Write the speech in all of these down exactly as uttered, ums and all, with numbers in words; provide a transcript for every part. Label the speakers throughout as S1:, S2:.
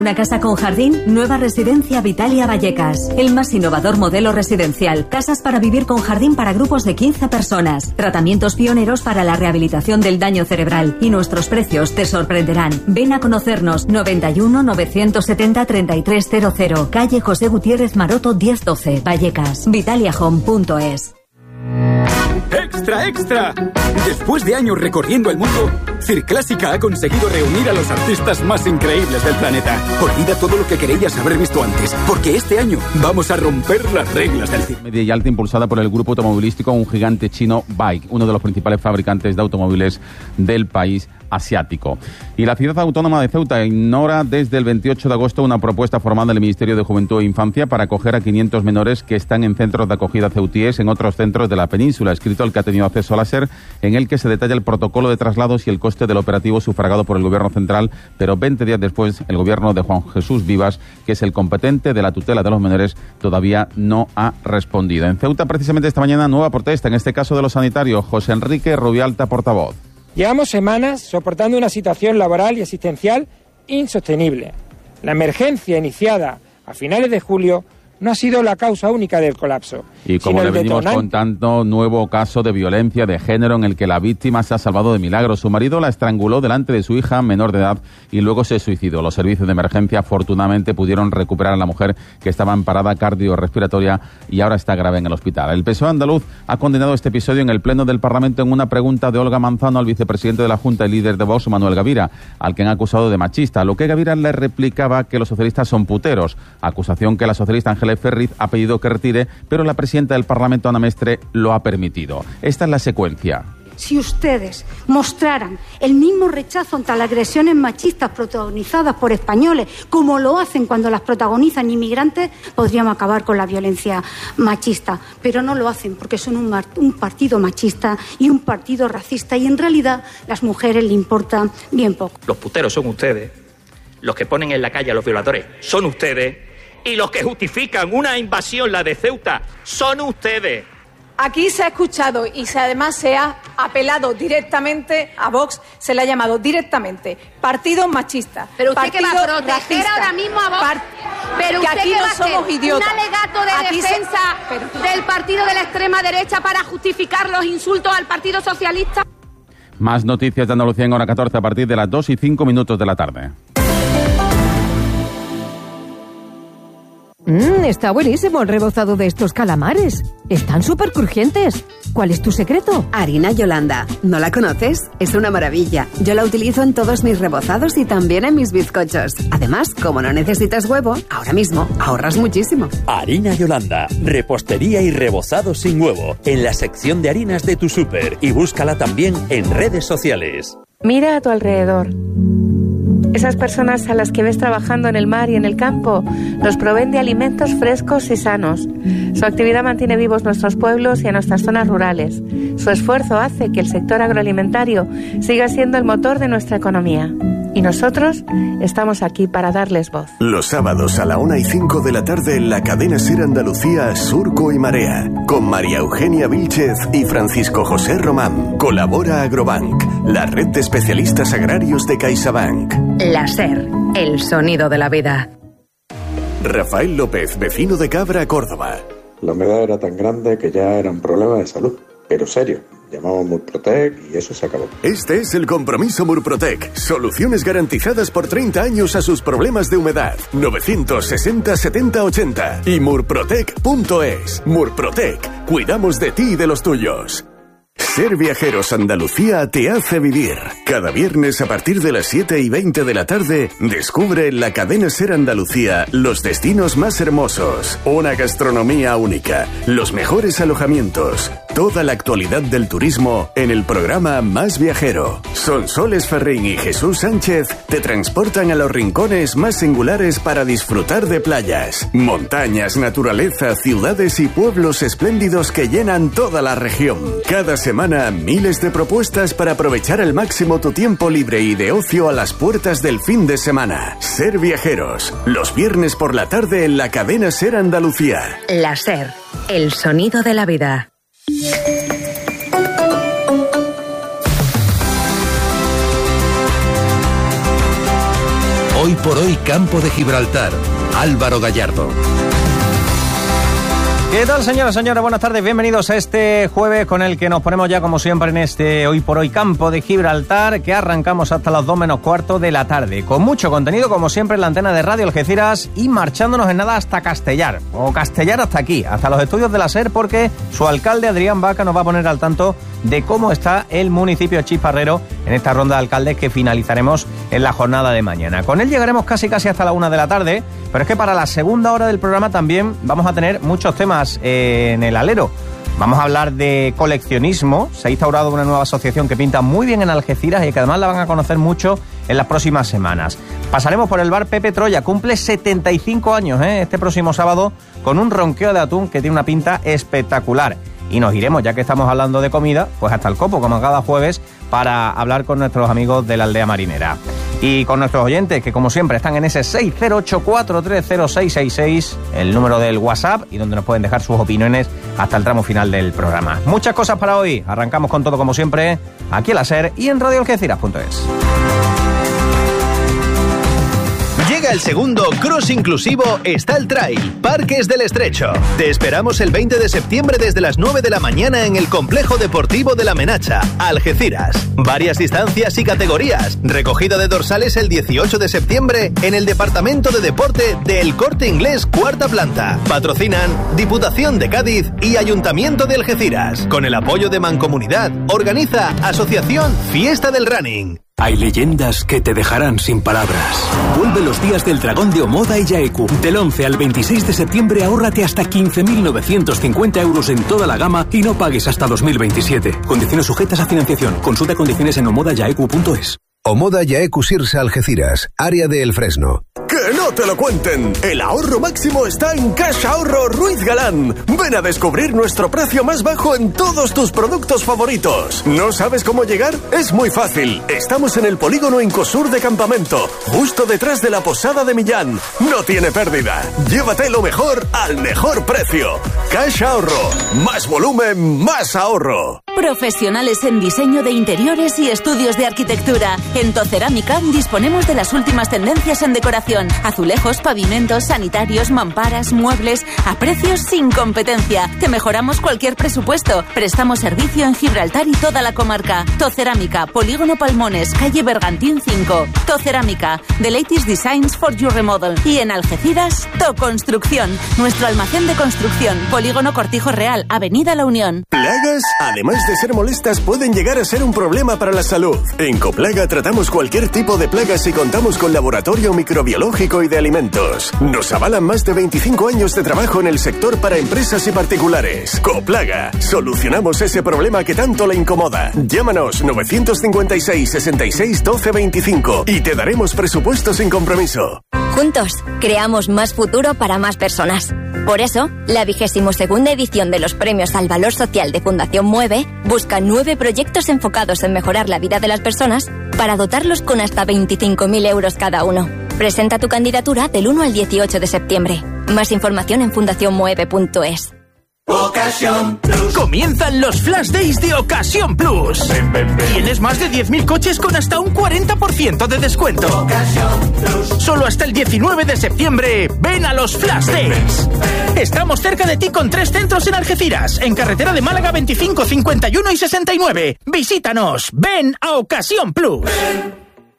S1: Una casa con jardín, nueva residencia Vitalia Vallecas. El más innovador modelo residencial. Casas para vivir con jardín para grupos de quince personas. Tratamientos pioneros para la rehabilitación del daño cerebral. Y nuestros precios te sorprenderán. Ven a conocernos. noventa y uno, novecientos setenta, treinta y tres cero cero. Calle José Gutiérrez Maroto diez doce. Vallecas. Vitalia Home punto es.
S2: ¡Extra, extra! Después de años recorriendo el mundo, Circlásica ha conseguido reunir a los artistas más increíbles del planeta. Olvida todo lo que querías haber visto antes, porque este año vamos a romper las reglas del circo.
S3: Media y alta impulsada por el grupo automovilístico Un Gigante Chino Bike, uno de los principales fabricantes de automóviles del país asiático. Y la ciudad autónoma de Ceuta ignora desde el veintiocho de agosto una propuesta formal del Ministerio de Juventud e Infancia para acoger a quinientos menores que están en centros de acogida ceutíes en otros centros de la península, escrito al que ha tenido acceso a la SER, en el que se detalla el protocolo de traslados y el coste del operativo sufragado por el Gobierno central, pero veinte días después el Gobierno de Juan Jesús Vivas, que es el competente de la tutela de los menores, todavía no ha respondido. En Ceuta, precisamente esta mañana, nueva protesta, en este caso de los sanitarios. José Enrique Rubialta, portavoz.
S4: Llevamos semanas soportando una situación laboral y asistencial insostenible. La emergencia iniciada a finales de julio no ha sido la causa única del colapso.
S3: Y como le venimos contando, nuevo caso de violencia de género en el que la víctima se ha salvado de milagro. Su marido la estranguló delante de su hija menor de edad y luego se suicidó. Los servicios de emergencia afortunadamente pudieron recuperar a la mujer, que estaba en parada cardiorrespiratoria y ahora está grave en el hospital. El P S O E andaluz ha condenado este episodio en el Pleno del Parlamento en una pregunta de Olga Manzano al vicepresidente de la Junta y líder de Vox, Manuel Gavira, al que han acusado de machista. A lo que Gavira le replicaba que los socialistas son puteros, acusación que la socialista Ángeles Ferriz ha pedido que retire, pero la presidenta del Parlamento, Ana Mestre, lo ha permitido. Esta es la secuencia.
S5: Si ustedes mostraran el mismo rechazo ante las agresiones machistas protagonizadas por españoles, como lo hacen cuando las protagonizan inmigrantes, podríamos acabar con la violencia machista. Pero no lo hacen porque son un, un partido machista y un partido racista, y en realidad las mujeres le importan bien poco.
S6: Los puteros son ustedes, los que ponen en la calle a los violadores son ustedes, y los que justifican una invasión, la de Ceuta, son ustedes.
S7: Aquí se ha escuchado y se, además se ha apelado directamente a Vox, se le ha llamado directamente partido machista.
S8: Pero usted
S7: partido
S8: que va a proteger
S7: racista,
S8: ahora mismo a Vox.
S7: Par-
S8: pero
S7: que
S8: usted
S7: aquí
S8: que
S7: no
S8: va a
S7: somos
S8: hacer
S7: idiotas.
S8: un alegato de
S7: Aquí
S8: defensa
S7: se... pero...
S8: del partido de la extrema derecha para justificar los insultos al Partido Socialista.
S3: Más noticias de Andalucía en hora catorce a partir de las dos y cinco minutos de la tarde.
S9: Mmm, está buenísimo el rebozado de estos calamares. Están súper crujientes. ¿Cuál es tu secreto?
S10: Harina Yolanda. ¿No la conoces? Es una maravilla. Yo la utilizo en todos mis rebozados y también en mis bizcochos. Además, como no necesitas huevo, ahora mismo ahorras muchísimo.
S11: Harina Yolanda. Repostería y rebozado sin huevo. En la sección de harinas de tu súper. Y búscala también en redes sociales.
S12: Mira a tu alrededor. Esas personas a las que ves trabajando en el mar y en el campo nos proveen de alimentos frescos y sanos. Su actividad mantiene vivos nuestros pueblos y a nuestras zonas rurales. Su esfuerzo hace que el sector agroalimentario siga siendo el motor de nuestra economía. Y nosotros estamos aquí para darles voz.
S13: Los sábados a la una y cinco de la tarde en la cadena SER Andalucía, Surco y Marea, con María Eugenia Vílchez y Francisco José Román. Colabora Agrobank, la red de especialistas agrarios de CaixaBank.
S14: La SER, el sonido de la vida.
S13: Rafael López, vecino de Cabra, Córdoba.
S15: La humedad era tan grande que ya era un problema de salud, pero serio. Llamamos Murprotec y eso se acabó.
S13: Este es el compromiso Murprotec. Soluciones garantizadas por treinta años a sus problemas de humedad. novecientos sesenta setenta ochenta y murprotec punto es. Murprotec. Cuidamos de ti y de los tuyos. Ser Viajeros Andalucía te hace vivir. Cada viernes a partir de las siete y veinte de la tarde, descubre en la cadena SER Andalucía los destinos más hermosos, una gastronomía única, los mejores alojamientos, toda la actualidad del turismo en el programa Más Viajero. Sonsoles Ferrín y Jesús Sánchez te transportan a los rincones más singulares para disfrutar de playas, montañas, naturaleza, ciudades y pueblos espléndidos que llenan toda la región. Cada semana miles de propuestas para aprovechar al máximo tu tiempo libre y de ocio a las puertas del fin de semana. Ser Viajeros, los viernes por la tarde en la cadena SER Andalucía.
S14: La SER, el sonido de la vida.
S16: Hoy Hoy por hoy Campo de Gibraltar. Álvaro Gallardo.
S17: ¿Qué tal, señoras y señores? Buenas tardes, bienvenidos a este jueves con el que nos ponemos ya como siempre en este Hoy por Hoy Campo de Gibraltar, que arrancamos hasta las dos menos cuarto de la tarde, con mucho contenido como siempre en la antena de Radio Algeciras y marchándonos en nada hasta Castellar, o Castellar hasta aquí, hasta los estudios de la SER, porque su alcalde Adrián Vaca nos va a poner al tanto de cómo está el municipio chisparrero en esta ronda de alcaldes que finalizaremos en la jornada de mañana. Con él llegaremos casi casi hasta la una de la tarde, pero es que para la segunda hora del programa también vamos a tener muchos temas eh, en el alero. Vamos a hablar de coleccionismo. Se ha instaurado una nueva asociación que pinta muy bien en Algeciras y que además la van a conocer mucho en las próximas semanas. Pasaremos por el bar Pepe Troya, cumple setenta y cinco años ¿eh? este próximo sábado, con un ronqueo de atún que tiene una pinta espectacular. Y nos iremos, ya que estamos hablando de comida, pues hasta el Copo, como cada jueves, para hablar con nuestros amigos de la aldea marinera. Y con nuestros oyentes, que como siempre están en ese seis cero ocho cuatro tres cero seis seis seis, el número del WhatsApp, y donde nos pueden dejar sus opiniones hasta el tramo final del programa. Muchas cosas para hoy. Arrancamos con todo como siempre, aquí en la SER y en radio algeciras punto es.
S18: Llega el segundo Cross Inclusivo Estal Trail, Parques del Estrecho. Te esperamos el veinte de septiembre desde las nueve de la mañana en el Complejo Deportivo de la Menacha, Algeciras. Varias distancias y categorías. Recogida de dorsales el dieciocho de septiembre en el Departamento de Deporte del Corte Inglés, cuarta planta. Patrocinan Diputación de Cádiz y Ayuntamiento de Algeciras. Con el apoyo de Mancomunidad, organiza Asociación Fiesta del Running.
S19: Hay leyendas que te dejarán sin palabras. Vuelve los días del dragón de Omoda y Yaeku. Del once al veintiséis de septiembre ahórrate hasta quince mil novecientos cincuenta euros en toda la gama y no pagues hasta dos mil veintisiete. Condiciones sujetas a financiación. Consulta condiciones en omoda yaeku punto es.
S16: Omoda Yaeku Sirsa Algeciras, área de El Fresno.
S13: ¡Que no te lo cuenten! El ahorro máximo está en Cash Ahorro Ruiz Galán. Ven a descubrir nuestro precio más bajo en todos tus productos favoritos. ¿No sabes cómo llegar? Es muy fácil. Estamos en el polígono Incosur de Campamento, justo detrás de la Posada de Millán. No tiene pérdida. Llévate lo mejor al mejor precio. Cash Ahorro. Más volumen, más ahorro.
S20: Profesionales en diseño de interiores y estudios de arquitectura. En Tocerámica disponemos de las últimas tendencias en decoración. Azulejos, pavimentos, sanitarios, mamparas, muebles, a precios sin competencia. Te mejoramos cualquier presupuesto. Prestamos servicio en Gibraltar y toda la comarca. Tocerámica, Polígono Palmones, calle Bergantín cinco. Tocerámica, the latest designs for your remodel. Y en Algeciras, Toconstrucción, nuestro almacén de construcción. Polígono Cortijo Real, Avenida La Unión.
S13: Plagas, además de ser molestas, pueden llegar a ser un problema para la salud. En Coplaga tratamos cualquier tipo de plagas y contamos con laboratorio microbiológico y de alimentos. Nos avalan más de veinticinco años de trabajo en el sector para empresas y particulares. Coplaga, solucionamos ese problema que tanto le incomoda. Llámanos nueve cinco seis, sesenta y seis, doce veinticinco y te daremos presupuesto sin compromiso.
S21: Juntos, creamos más futuro para más personas. Por eso, la vigésimo segunda edición de los Premios al Valor Social de Fundación Mueve busca nueve proyectos enfocados en mejorar la vida de las personas para dotarlos con hasta veinticinco mil euros cada uno. Presenta tu candidatura del uno al dieciocho de septiembre. Más información en fundación mueve punto es.
S22: Ocasión Plus. Comienzan los Flash Days de Ocasión Plus. Ven, ven, ven. Tienes más de diez mil coches con hasta un cuarenta por ciento de descuento. Ocasión Plus. Solo hasta el diecinueve de septiembre. Ven a los Flash Days. Ven, ven. Estamos cerca de ti con tres centros en Algeciras, en carretera de Málaga veinticinco, cincuenta y uno y sesenta y nueve. Visítanos. Ven a Ocasión Plus. Ven.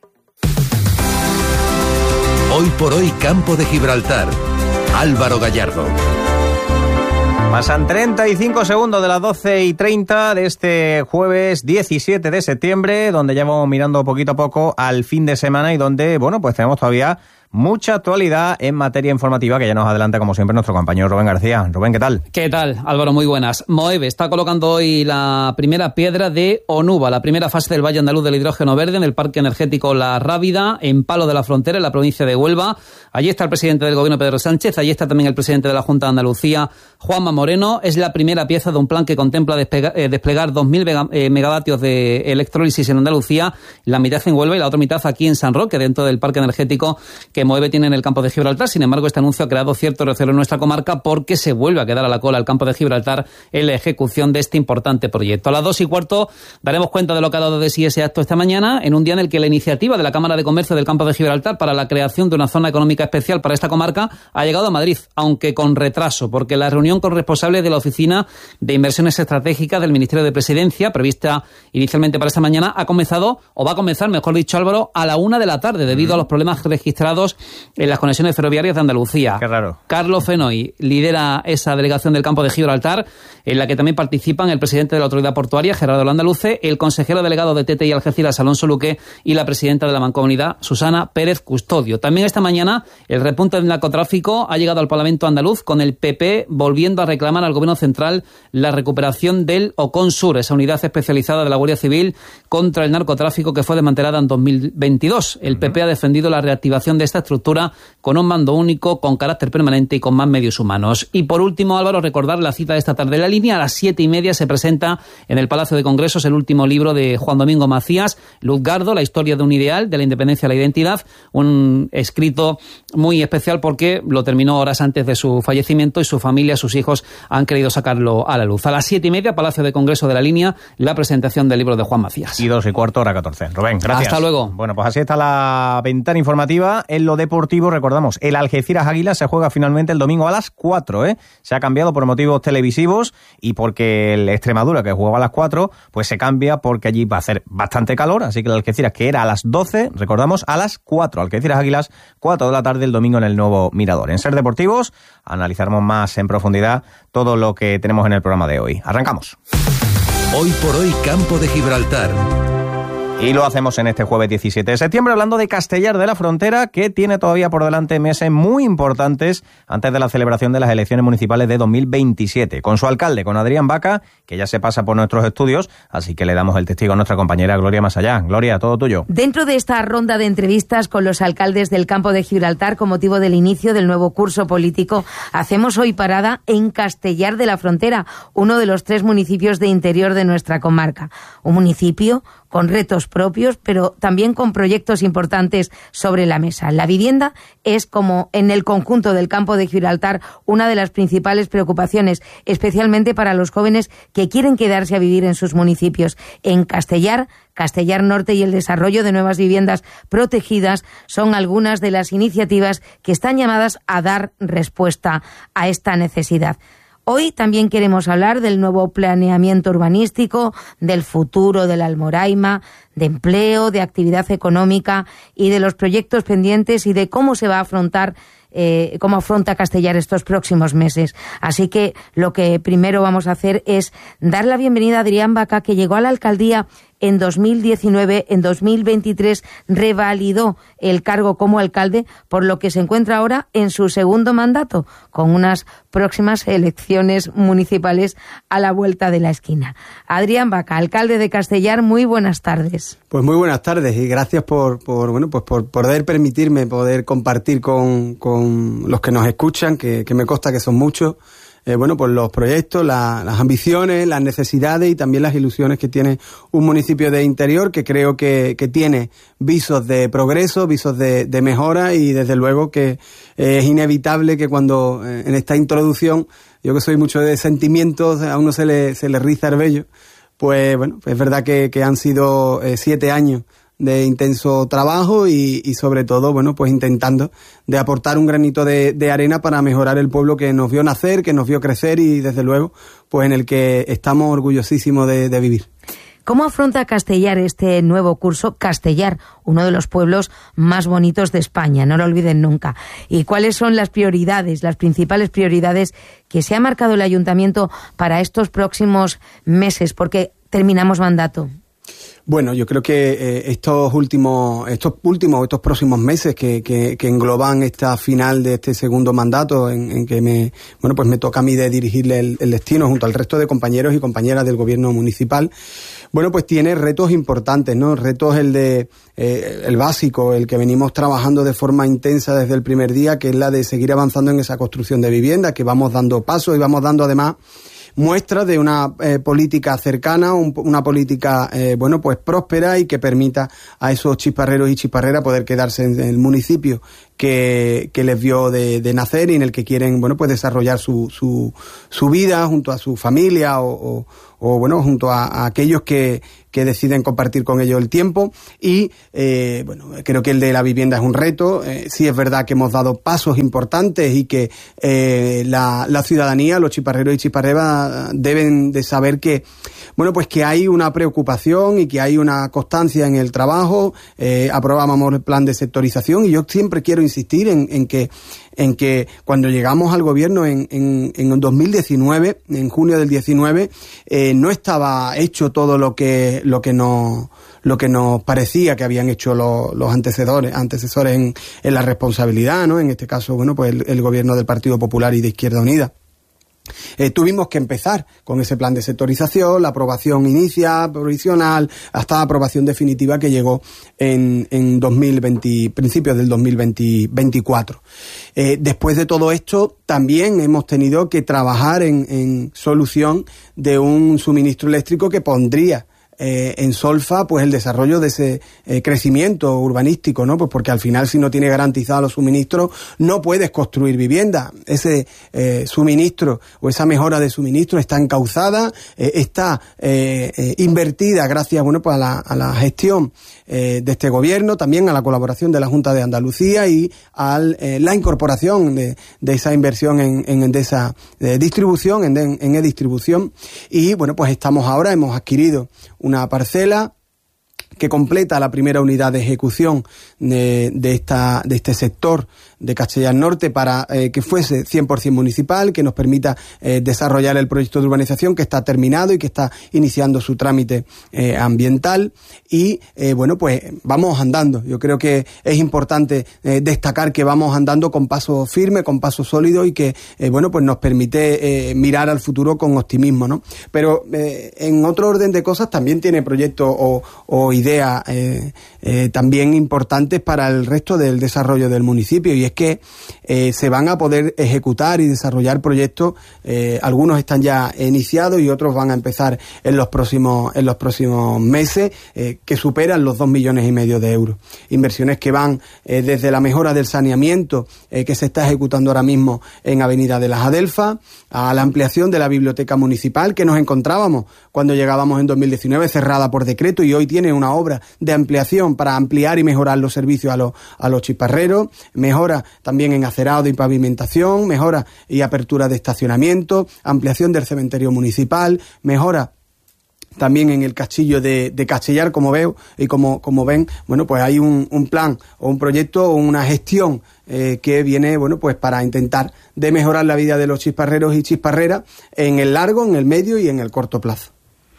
S16: Hoy por hoy Campo de Gibraltar. Álvaro Gallardo.
S17: Pasan treinta y cinco segundos de las doce y treinta de este jueves diecisiete de septiembre, donde ya vamos mirando poquito a poco al fin de semana y donde, bueno, pues tenemos todavía mucha actualidad en materia informativa que ya nos adelanta, como siempre, nuestro compañero Rubén García. Rubén, ¿qué tal?
S23: ¿Qué tal, Álvaro? Muy buenas. Moeve está colocando hoy la primera piedra de Onuba, la primera fase del Valle Andaluz del Hidrógeno Verde en el Parque Energético La Rábida, en Palo de la Frontera, en la provincia de Huelva. Allí está el presidente del Gobierno, Pedro Sánchez. Allí está también el presidente de la Junta de Andalucía, Juanma Moreno. Es la primera pieza de un plan que contempla desplegar, eh, desplegar dos mil eh, megavatios de electrólisis en Andalucía, la mitad en Huelva y la otra mitad aquí en San Roque, dentro del Parque Energético que que Moeve tiene en el campo de Gibraltar. Sin embargo, este anuncio ha creado cierto recelo en nuestra comarca porque se vuelve a quedar a la cola el campo de Gibraltar en la ejecución de este importante proyecto. A las dos y cuarto daremos cuenta de lo que ha dado de sí ese acto esta mañana, en un día en el que la iniciativa de la Cámara de Comercio del campo de Gibraltar para la creación de una zona económica especial para esta comarca ha llegado a Madrid, aunque con retraso, porque la reunión con responsables de la Oficina de Inversiones Estratégicas del Ministerio de Presidencia, prevista inicialmente para esta mañana, ha comenzado, o va a comenzar, mejor dicho, Álvaro, a la una de la tarde, debido a los problemas registrados en las conexiones ferroviarias de Andalucía.
S17: Qué raro.
S23: Carlos Fenoy lidera esa delegación del campo de Gibraltar, en la que también participan el presidente de la Autoridad Portuaria, Gerardo Landaluce, el consejero delegado de T T I Algeciras, Alonso Luque, y la presidenta de la Mancomunidad, Susana Pérez Custodio. También esta mañana el repunte del narcotráfico ha llegado al Parlamento andaluz, con el P P volviendo a reclamar al Gobierno central la recuperación del OCONSUR, esa unidad especializada de la Guardia Civil contra el narcotráfico que fue desmantelada en dos mil veintidós. El P P ha defendido la reactivación de esta estructura con un mando único, con carácter permanente y con más medios humanos. Y por último, Álvaro, recordar la cita de esta tarde. La línea a las siete y media se presenta en el Palacio de Congresos el último libro de Juan Domingo Macías, Luzgardo, la historia de un ideal, de la independencia a la identidad, un escrito muy especial porque lo terminó horas antes de su fallecimiento y su familia, sus hijos, han querido sacarlo a la luz. A las siete y media, Palacio de Congreso de la Línea, la presentación del libro de Juan Macías.
S17: Y dos y cuarto, hora catorce. Rubén, gracias.
S23: Hasta luego.
S17: Bueno, pues así está la ventana informativa. En lo deportivo, recordamos, el Algeciras Águilas se juega finalmente el domingo a las cuatro, ¿eh? Se ha cambiado por motivos televisivos y porque el Extremadura, que jugaba a las cuatro, pues se cambia porque allí va a hacer bastante calor, así que el Algeciras, que era a las doce, recordamos, a las cuatro. Algeciras Águilas, cuatro de la tarde el domingo en el nuevo Mirador. En Ser Deportivos analizaremos más en profundidad todo lo que tenemos en el programa de hoy. Arrancamos.
S16: Hoy por hoy, Campo de Gibraltar.
S17: Y lo hacemos en este jueves diecisiete de septiembre hablando de Castellar de la Frontera, que tiene todavía por delante meses muy importantes antes de la celebración de las elecciones municipales de dos mil veintisiete. Con su alcalde, con Adrián Baca, que ya se pasa por nuestros estudios, así que le damos el testigo a nuestra compañera Gloria Masallá. Gloria, todo tuyo.
S1: Dentro de esta ronda de entrevistas con los alcaldes del campo de Gibraltar con motivo del inicio del nuevo curso político, hacemos hoy parada en Castellar de la Frontera, uno de los tres municipios de interior de nuestra comarca. Un municipio con retos propios, pero también con proyectos importantes sobre la mesa. La vivienda es, como en el conjunto del campo de Gibraltar, una de las principales preocupaciones, especialmente para los jóvenes que quieren quedarse a vivir en sus municipios. En Castellar, Castellar Norte y el desarrollo de nuevas viviendas protegidas son algunas de las iniciativas que están llamadas a dar respuesta a esta necesidad. Hoy también queremos hablar del nuevo planeamiento urbanístico, del futuro de la Almoraima, de empleo, de actividad económica y de los proyectos pendientes y de cómo se va a afrontar, eh, cómo afronta Castellar estos próximos meses. Así que lo que primero vamos a hacer es dar la bienvenida a Adrián Baca, que llegó a la alcaldía en dos mil diecinueve, en dos mil veintitrés revalidó el cargo como alcalde, por lo que se encuentra ahora en su segundo mandato, con unas próximas elecciones municipales a la vuelta de la esquina. Adrián Baca, alcalde de Castellar, muy buenas tardes.
S2: Pues muy buenas tardes y gracias por, por bueno, pues por poder permitirme poder compartir con, con los que nos escuchan, que, que me consta que son muchos. Eh, bueno, pues los proyectos, la, las ambiciones, las necesidades y también las ilusiones que tiene un municipio de interior que creo que, que tiene visos de progreso, visos de, de mejora y desde luego que eh, es inevitable que cuando eh, en esta introducción, yo que soy mucho de sentimientos, a uno se le, se le riza el vello, pues bueno, pues es verdad que, que han sido eh, siete años de intenso trabajo y, y sobre todo, bueno, pues intentando de aportar un granito de, de arena para mejorar el pueblo que nos vio nacer, que nos vio crecer y desde luego, pues en el que estamos orgullosísimos de, de vivir.
S1: ¿Cómo afronta Castellar este nuevo curso? Castellar, uno de los pueblos más bonitos de España, no lo olviden nunca. ¿Y cuáles son las prioridades, las principales prioridades que se ha marcado el ayuntamiento para estos próximos meses? Porque terminamos mandato.
S2: Bueno, yo creo que eh, estos últimos, estos últimos, estos próximos meses que, que, que engloban esta final de este segundo mandato, en, en que me, bueno, pues me toca a mí de dirigirle el, el destino junto al resto de compañeros y compañeras del gobierno municipal. Bueno, pues tiene retos importantes, ¿no? Retos el de, eh, el básico, el que venimos trabajando de forma intensa desde el primer día, que es la de seguir avanzando en esa construcción de vivienda, que vamos dando pasos y vamos dando además muestra de una eh, política cercana, un, una política, eh, bueno, pues próspera y que permita a esos chisparreros y chisparreras poder quedarse en, en el municipio que, que les vio de, de nacer y en el que quieren, bueno, pues desarrollar su, su, su vida junto a su familia o, o, o bueno, junto a, a aquellos que, que deciden compartir con ellos el tiempo. Y eh, bueno, creo que el de la vivienda es un reto. Eh, sí es verdad que hemos dado pasos importantes y que eh, la, la ciudadanía, los chiparreros y chiparreras deben de saber que, bueno, pues que hay una preocupación y que hay una constancia en el trabajo. Eh, aprobábamos el plan de sectorización y yo siempre quiero insistir en, en que en que cuando llegamos al gobierno en, en, en dos mil diecinueve, en junio del diecinueve, eh, no estaba hecho todo lo que lo que nos lo que nos parecía que habían hecho los, los antecesores antecesores en, en la responsabilidad, ¿no? En este caso, bueno, pues el, el gobierno del Partido Popular y de Izquierda Unida. Eh, tuvimos que empezar con ese plan de sectorización, la aprobación inicial, provisional, hasta la aprobación definitiva que llegó en, en dos mil veinte, principios del dos mil veinticuatro. Eh, después de todo esto, también hemos tenido que trabajar en, en solución de un suministro eléctrico que pondría Eh, en solfa pues el desarrollo de ese eh, crecimiento urbanístico, ¿no? Pues porque al final, si no tienes garantizados los suministros, no puedes construir vivienda. Ese eh, suministro o esa mejora de suministro está encauzada, eh, está eh, eh, invertida gracias, bueno, pues a la, a la gestión eh, de este gobierno, también a la colaboración de la Junta de Andalucía y a eh, la incorporación de, de esa inversión en, en de esa eh, distribución, en, en, en e-distribución. Y bueno, pues estamos ahora, hemos adquirido una parcela que completa la primera unidad de ejecución de, de, esta, de este sector de Castellar Norte para eh, que fuese cien por ciento municipal, que nos permita eh, desarrollar el proyecto de urbanización que está terminado y que está iniciando su trámite eh, ambiental. Y eh, bueno, pues vamos andando. Yo creo que es importante eh, destacar que vamos andando con paso firme, con paso sólido y que eh, bueno, pues nos permite eh, mirar al futuro con optimismo, ¿no? Pero eh, en otro orden de cosas también tiene proyectos o, o ideas eh, eh, también importantes para el resto del desarrollo del municipio, y es que eh, se van a poder ejecutar y desarrollar proyectos, eh, algunos están ya iniciados y otros van a empezar en los próximos en los próximos meses, eh, que superan los dos millones y medio de euros. Inversiones que van eh, desde la mejora del saneamiento eh, que se está ejecutando ahora mismo en Avenida de las Adelfas, a la ampliación de la biblioteca municipal que nos encontrábamos cuando llegábamos en dos mil diecinueve cerrada por decreto, y hoy tiene una obra de ampliación para ampliar y mejorar los servicios a los, a los chiparreros, mejora también en acerado y pavimentación, mejora y apertura de estacionamiento, ampliación del cementerio municipal, mejora también en el castillo de, de Castellar, como veo y como, como ven, bueno, pues hay un, un plan o un proyecto o una gestión eh, que viene, bueno, pues para intentar de mejorar la vida de los chisparreros y chisparreras en el largo, en el medio y en el corto plazo.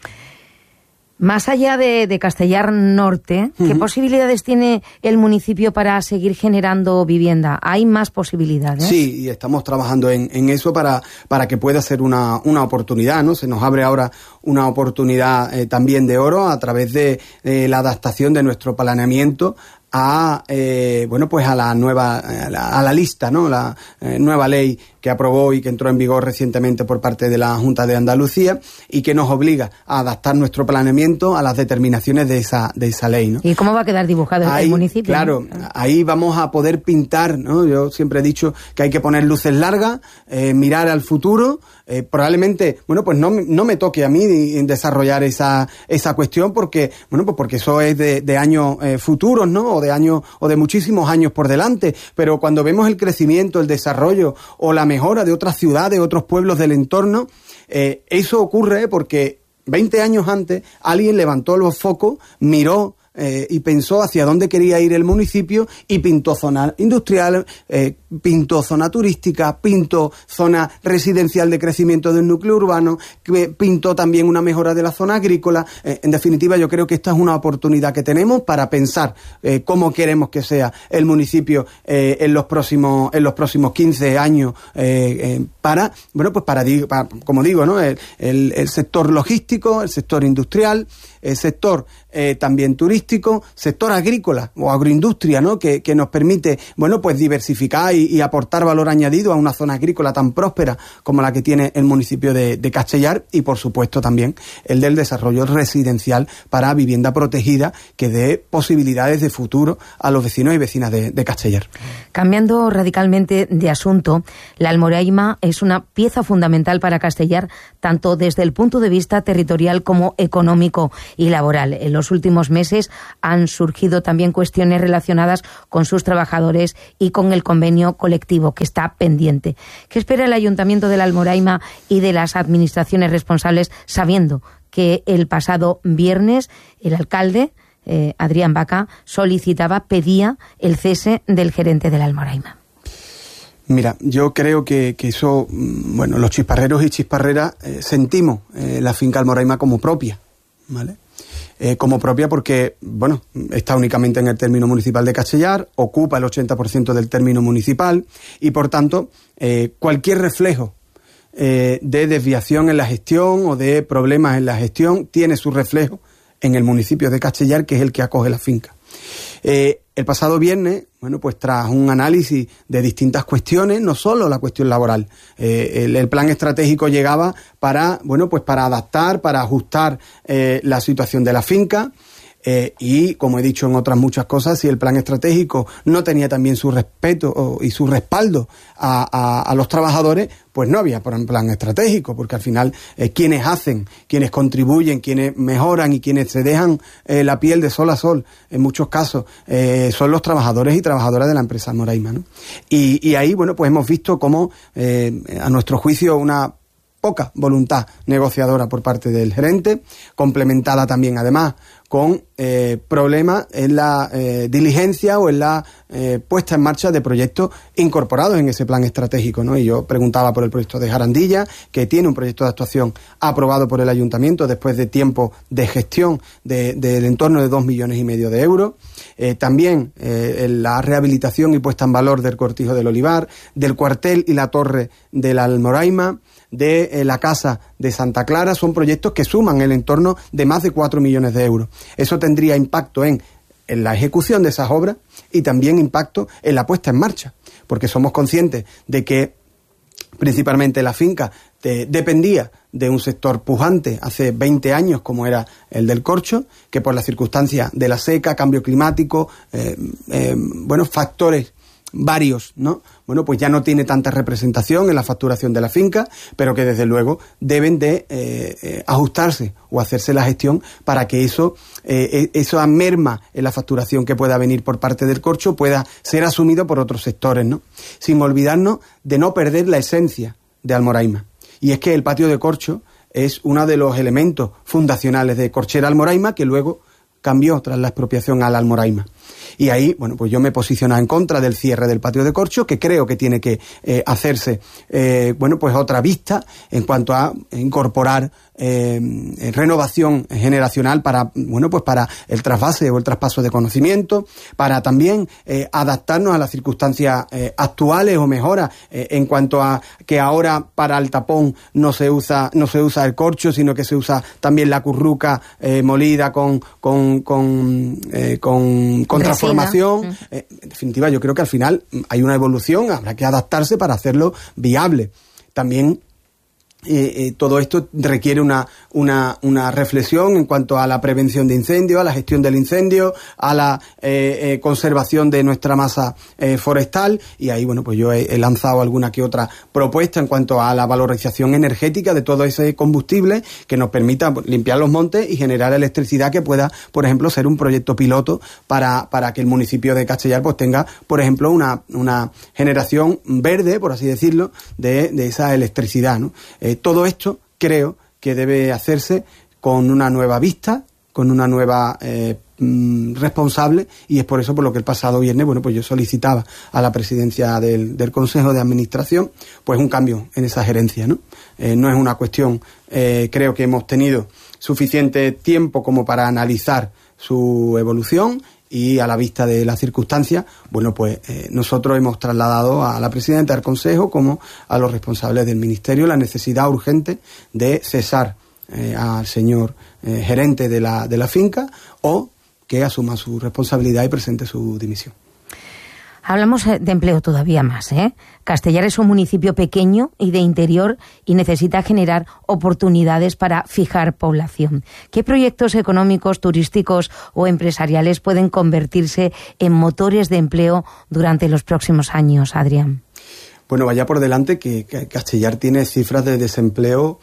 S1: Más allá de, de Castellar Norte, ¿qué uh-huh. posibilidades tiene el municipio para seguir generando vivienda? ¿Hay más posibilidades?
S2: Sí, y estamos trabajando en, en eso para, para que pueda ser una, una oportunidad, ¿no? Se nos abre ahora una oportunidad eh, también de oro a través de eh, la adaptación de nuestro planeamiento a eh, bueno pues a la nueva a la, a la lista, ¿no? La eh, nueva ley que aprobó y que entró en vigor recientemente por parte de la Junta de Andalucía y que nos obliga a adaptar nuestro planeamiento a las determinaciones de esa de esa ley, ¿no?
S1: ¿Y cómo va a quedar dibujado ahí, el municipio?
S2: Claro, ¿no? Ahí vamos a poder pintar, ¿no? Yo siempre he dicho que hay que poner luces largas, eh, mirar al futuro. Eh, probablemente, bueno, pues no, no me toque a mí desarrollar esa esa cuestión porque, bueno, pues porque eso es de, de años eh, futuros, ¿no? O de años o de muchísimos años por delante. Pero cuando vemos el crecimiento, el desarrollo o la mejora de otras ciudades, otros pueblos del entorno, eh, eso ocurre porque veinte años antes alguien levantó los focos, miró Eh, y pensó hacia dónde quería ir el municipio y pintó zona industrial, eh, pintó zona turística, pintó zona residencial de crecimiento del núcleo urbano, pintó también una mejora de la zona agrícola. Eh, en definitiva, yo creo que esta es una oportunidad que tenemos para pensar eh, cómo queremos que sea el municipio eh, en los próximos en los próximos quince años eh, eh, para, bueno, pues para, para como digo, ¿no? El, el, el sector logístico, el sector industrial, el sector eh, también turístico, sector agrícola o agroindustria, ¿no? Que, que nos permite, bueno, pues diversificar y, y aportar valor añadido a una zona agrícola tan próspera como la que tiene el municipio de, de Castellar, y por supuesto también el del desarrollo residencial para vivienda protegida que dé posibilidades de futuro a los vecinos y vecinas de, de Castellar.
S1: Cambiando radicalmente de asunto, la Almoraima es una pieza fundamental para Castellar, tanto desde el punto de vista territorial como económico y laboral. En los últimos meses han surgido también cuestiones relacionadas con sus trabajadores y con el convenio colectivo que está pendiente. ¿Qué espera el Ayuntamiento de la Almoraima y de las administraciones responsables, sabiendo que el pasado viernes el alcalde, eh, Adrián Baca, solicitaba, pedía el cese del gerente de la Almoraima?
S2: Mira, yo creo que, que eso, bueno, los chisparreros y chisparreras eh, sentimos eh, la finca Almoraima como propia, ¿vale? Eh, como propia porque, bueno, está únicamente en el término municipal de Castellar, ocupa el ochenta por ciento del término municipal y, por tanto, eh, cualquier reflejo eh, de desviación en la gestión o de problemas en la gestión tiene su reflejo en el municipio de Castellar, que es el que acoge la finca. Eh, el pasado viernes, bueno, pues tras un análisis de distintas cuestiones, no solo la cuestión laboral, eh, el, el plan estratégico llegaba para, bueno, pues para adaptar, para ajustar eh, la situación de la finca. Eh, y, como he dicho en otras muchas cosas, si el plan estratégico no tenía también su respeto o, y su respaldo a, a, a los trabajadores, pues no había un plan estratégico, porque al final eh, quienes hacen, quienes contribuyen, quienes mejoran y quienes se dejan eh, la piel de sol a sol, en muchos casos, eh, son los trabajadores y trabajadoras de la empresa Almoraima, ¿no? Y, y ahí, bueno, pues hemos visto cómo, eh, a nuestro juicio, una poca voluntad negociadora por parte del gerente, complementada también, además, con eh, problemas en la eh, diligencia o en la eh, puesta en marcha de proyectos incorporados en ese plan estratégico, ¿no? Y yo preguntaba por el proyecto de Jarandilla, que tiene un proyecto de actuación aprobado por el ayuntamiento después de tiempo de gestión del de, de entorno de dos millones y medio de euros. Eh, también eh, la rehabilitación y puesta en valor del Cortijo del Olivar, del cuartel y la torre de la Almoraima, de eh, la Casa de Santa Clara. Son proyectos que suman el entorno de más de cuatro millones de euros. Eso tendría impacto en, en la ejecución de esas obras y también impacto en la puesta en marcha, porque somos conscientes de que principalmente la finca de, dependía de un sector pujante hace veinte años, como era el del corcho, que por las circunstancias de la seca, cambio climático, eh, eh, bueno, factores varios, ¿no? Bueno, pues ya no tiene tanta representación en la facturación de la finca, pero que desde luego deben de eh, eh, ajustarse o hacerse la gestión para que eso, eh, esa merma en la facturación que pueda venir por parte del corcho pueda ser asumido por otros sectores, ¿no? Sin olvidarnos de no perder la esencia de Almoraima. Y es que el patio de corcho es uno de los elementos fundacionales de Corchera Almoraima, que luego cambió tras la expropiación a la Almoraima. Y ahí, bueno, pues yo me posiciono en contra del cierre del patio de corcho, que creo que tiene que eh, hacerse, eh, bueno, pues otra vista en cuanto a incorporar eh, renovación generacional para, bueno, pues para el trasvase o el traspaso de conocimiento, para también eh, adaptarnos a las circunstancias eh, actuales o mejoras eh, en cuanto a que ahora para el tapón no se usa no se usa el corcho, sino que se usa también la curruca eh, molida con con con, eh, con, con transformación. Mm. Eh, en definitiva, yo creo que al final hay una evolución, habrá que adaptarse para hacerlo viable. También Eh, eh, todo esto requiere una, una, una reflexión en cuanto a la prevención de incendios, a la gestión del incendio, a la eh, eh, conservación de nuestra masa eh, forestal, y ahí, bueno, pues yo he, he lanzado alguna que otra propuesta en cuanto a la valorización energética de todo ese combustible que nos permita limpiar los montes y generar electricidad que pueda, por ejemplo, ser un proyecto piloto para, para que el municipio de Castellar pues tenga, por ejemplo, una, una generación verde, por así decirlo, de, de esa electricidad, ¿no? Eh, Todo esto creo que debe hacerse con una nueva vista, con una nueva eh, mm, responsable, y es por eso por lo que el pasado viernes, bueno, pues yo solicitaba a la presidencia del, del Consejo de Administración pues un cambio en esa gerencia, ¿no? Eh, no es una cuestión, eh, creo que hemos tenido suficiente tiempo como para analizar su evolución, y a la vista de las circunstancias, bueno, pues eh, nosotros hemos trasladado a la presidenta del Consejo como a los responsables del Ministerio la necesidad urgente de cesar eh, al señor eh, gerente de la, de la finca, o que asuma su responsabilidad y presente su dimisión.
S1: Hablamos de empleo todavía más, ¿eh? Castellar es un municipio pequeño y de interior y necesita generar oportunidades para fijar población. ¿Qué proyectos económicos, turísticos o empresariales pueden convertirse en motores de empleo durante los próximos años, Adrián?
S2: Bueno, vaya por delante que, que Castellar tiene cifras de desempleo